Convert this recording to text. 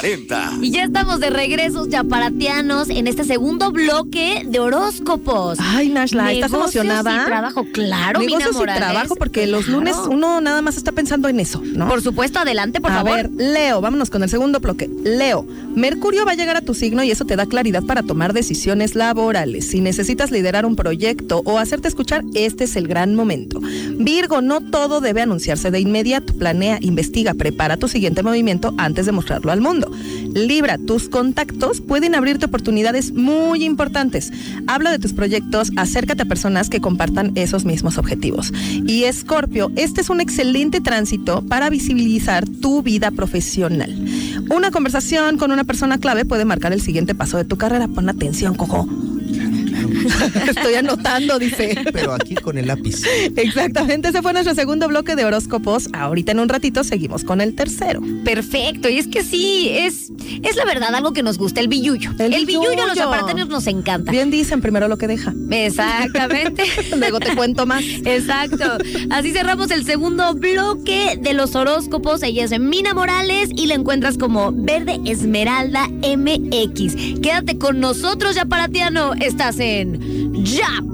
40. Y ya estamos de regreso, chaparatianos, en este segundo bloque de horóscopos. Ay, Nashla, ¿estás emocionada? Negocios y trabajo, claro, Mina Negocios y Morales. trabajo, porque los lunes uno nada más está pensando en eso, ¿no? Por supuesto, adelante, por favor. A ver, Leo, vámonos con el segundo bloque. Leo, Mercurio va a llegar a tu signo y eso te da claridad para tomar decisiones laborales. Si necesitas liderar un proyecto o hacerte escuchar, este es el gran momento. Virgo, no todo debe anunciarse de inmediato. Planea, investiga, prepara tu siguiente movimiento antes de mostrarlo al mundo. Libra, tus contactos pueden abrirte oportunidades muy importantes. Habla de tus proyectos, acércate a personas que compartan esos mismos objetivos. Y Escorpio, este es un excelente tránsito para visibilizar tu vida profesional. Una conversación con una persona clave puede marcar el siguiente paso de tu carrera. Pon atención, cojo. Estoy anotando, dice. Pero aquí con el lápiz. Exactamente, ese fue nuestro segundo bloque de horóscopos. Ahorita en un ratito seguimos con el tercero. Perfecto, y es que sí, es la verdad algo que nos gusta, el billullo. El billullo a los chaparatianos nos encanta. Bien dicen, primero lo que deja. Exactamente. Luego te cuento más. Exacto. Así cerramos el segundo bloque de los horóscopos. Ella es Mina Morales y la encuentras como Verde Esmeralda MX. Quédate con nosotros, chaparatiano. Estás en Ya